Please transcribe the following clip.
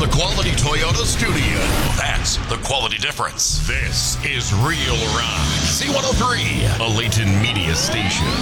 the quality Toyota studio. That's the quality difference. This is Real Rock. C103, a Layton media station.